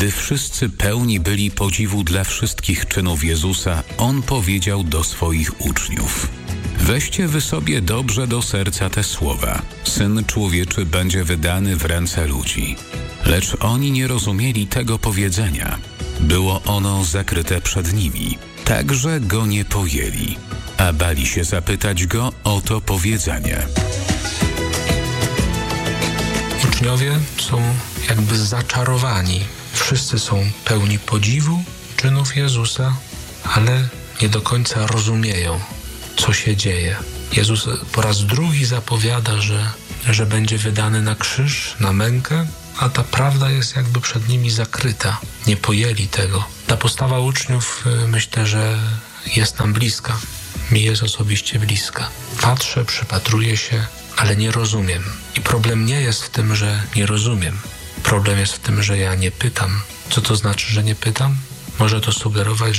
Gdy wszyscy pełni byli podziwu dla wszystkich czynów Jezusa, On powiedział do swoich uczniów: weźcie wy sobie dobrze do serca te słowa. Syn Człowieczy będzie wydany w ręce ludzi. Lecz oni nie rozumieli tego powiedzenia. Było ono zakryte przed nimi, tak że go nie pojęli, a bali się zapytać go o to powiedzenie. Uczniowie są jakby zaczarowani. Wszyscy są pełni podziwu czynów Jezusa, ale nie do końca rozumieją, co się dzieje. Jezus po raz drugi zapowiada, że będzie wydany na krzyż, na mękę, a ta prawda jest jakby przed nimi zakryta. Nie pojęli tego. Ta postawa uczniów, myślę, że jest nam bliska. Mi jest osobiście bliska. Patrzę, przypatruję się, ale nie rozumiem. I problem nie jest w tym, że nie rozumiem. Problem jest w tym, że ja nie pytam. Co to znaczy, że nie pytam? Może to sugerować,